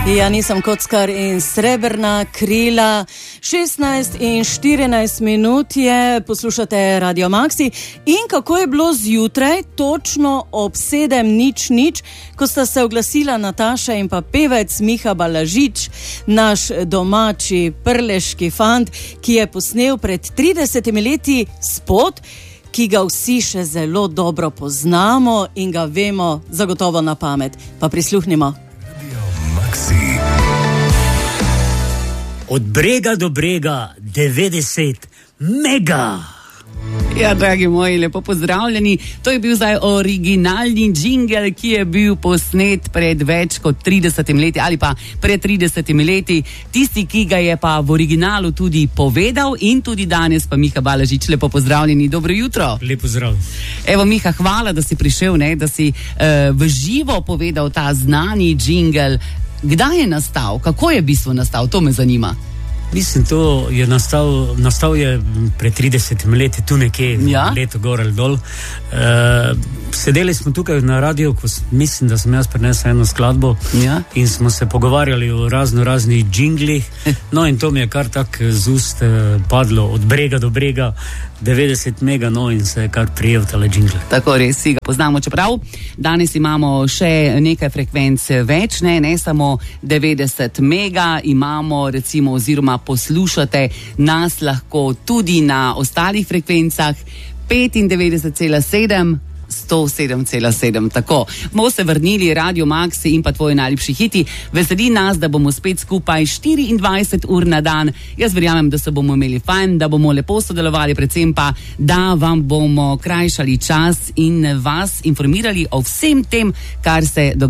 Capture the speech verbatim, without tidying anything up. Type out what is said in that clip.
Ja, nisem kockar in srebrna krila. šestnajst in štirinajst minut je, poslušate Radio Maxi. In kako je bilo zjutraj, točno ob sedem nič nič, ko sta se oglasila Nataša in pa pevec Miha Balažič, naš domači prleški fant, ki je posnel pred tridesetimi leti spot, ki ga vsi še zelo dobro poznamo in ga vemo zagotovo na pamet. Pa prisluhnimo. Od brega do brega, devetdeset mega. Ja, dragi moji, lepo pozdravljeni. To je bil zdaj originalni džingel, ki je bil posnet pred več kot tridesetimi leti ali pa pred tridesetimi leti. Tisti, ki ga je pa v originalu tudi povedal in tudi danes pa Miha Balažič. Lepo pozdravljeni, dobro jutro. Lepo zdrav. Evo Miha, hvala, da si prišel, ne, da si uh, v živo povedal ta znani džingel. Kdaj je nastal? Kako je v bistvu nastal? To me zanima. Mislim, to je nastal, nastal je pred tridesetimi leti, tu nekje, ja? Leto gor ali dol. Uh, sedeli smo tukaj na radiju, ko mislim, da sem jaz prinesel eno skladbo, ja? In smo se pogovarjali o razno raznih džinglih. No in to mi je kar tak z ust uh, padlo, od brega do brega, devetdeset mega, no in se je kar prijel tale džingle. Tako res, si ga poznamo, čeprav danes imamo še nekaj frekvenc več, ne, ne samo devetdeset mega, imamo recimo oziroma poslušate nas lahko tudi na ostalih frekvencah petindevetdeset cela sedem, sto sedem cela sedem. Tako, bomo se vrnili Radio Maxi in pa tvoji najljubši hiti. Veseli nas, da bomo spet skupaj štiriindvajset ur na dan. Jaz verjamem, da se bomo imeli fajn, da bomo lepo sodelovali, predvsem pa, da vam bomo krajšali čas in vas informirali o vsem tem, kar se dogaja